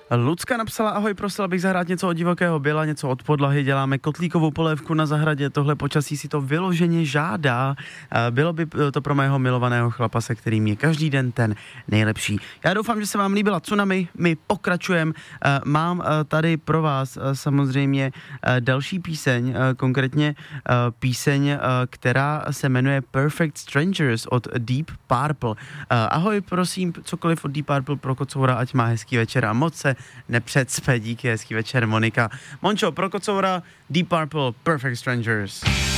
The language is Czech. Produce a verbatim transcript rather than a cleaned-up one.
Lucka napsala, ahoj, prosila bych zahrát něco od Divokého Billa, něco od podlahy, děláme kotlíkovou polévku na zahradě, tohle počasí si to vyloženě žádá. Bylo by to pro mého milovaného chlapa, se kterým je každý den ten nejlepší. Já doufám, že se vám líbila Tsunami, my pokračujeme. Mám tady pro vás samozřejmě další píseň, konkrétně píseň, která se jmenuje Perfect Strangers od Deep Purple. Ahoj, prosím, cokoliv od Deep Purple pro Kocoura, ať má hezký večer a moc se nepředspe, díky, hezký večer, Monika. Mončo, pro Kocoura, Deep Purple, Perfect Strangers.